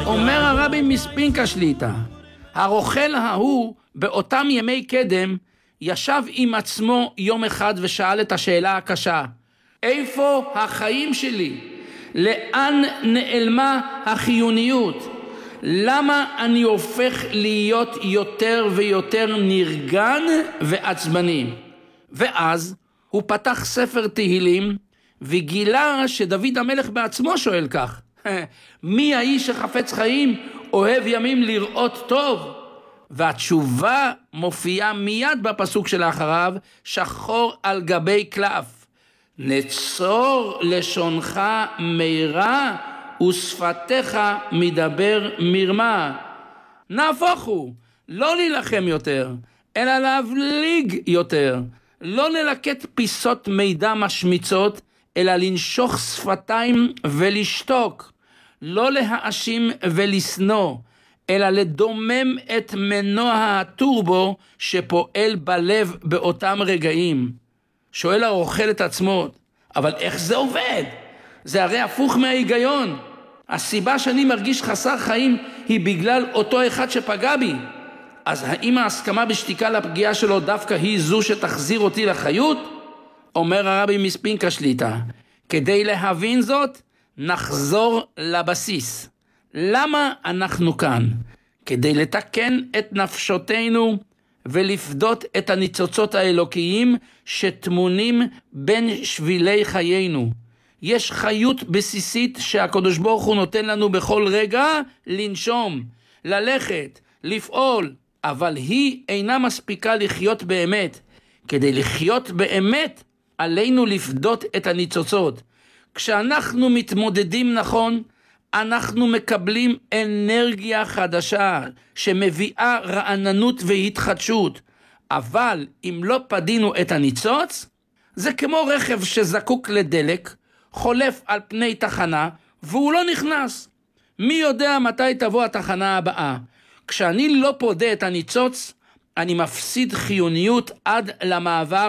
אומר הרבי מספינקא שליטא, הרוכל ההוא באותם ימי קדם ישב עם עצמו יום אחד ושאל את השאלה הקשה, איפה החיים שלי? לאן נעלמה החיוניות? למה אני הופך להיות יותר ויותר נרגן ועצבני? ואז הוא פתח ספר תהילים וגילה שדוד המלך בעצמו שואל כך, מי האיש שחפץ חיים אוהב ימים לראות טוב? והתשובה מופיעה מיד בפסוק שלאחריו, שחור על גבי קלף, נצור לשונך מירה ושפתיך מדבר מרמה. נהפוך הוא, לא להילחם יותר, אלא להבליג יותר, לא ללקט פיסות מידע משמיצות, אלא לנשוך שפתיים ולשתוק, לא להאשים ולשנוא, אלא לדומם את מנוע הטורבו שפועל בלב באותם רגעים. שואל הרוכל את עצמו, אבל איך זה עובד? זה הרי הפוך מההיגיון. הסיבה שאני מרגיש חסר חיים היא בגלל אותו אחד שפגע בי. אז האם ההסכמה בשתיקה לפגיעה שלו דווקא היא זו שתחזיר אותי לחיות? אומר הרבי מספינקא שליטא, כדי להבין זאת נחזור לבסיס. למה אנחנו כאן? כדי לתקן את נפשותינו ולפדות את הניצוצות האלוקיים שתמונים בין שבילי חיינו. יש חיות בסיסית שהקדוש ברוך הוא נותן לנו בכל רגע לנשום, ללכת, לפעול, אבל היא אינה מספיקה לחיות באמת. כדי לחיות באמת עלינו לפדות את הניצוצות. כשאנחנו מתמודדים נכון, אנחנו מקבלים אנרגיה חדשה שמביאה רעננות והתחדשות. אבל אם לא פדינו את הניצוץ, זה כמו רכב שזקוק לדלק, חולף על פני תחנה והוא לא נכנס. מי יודע מתי תבוא התחנה הבאה? כשאני לא פודה את הניצוץ, אני מפסיד חיוניות עד למעבר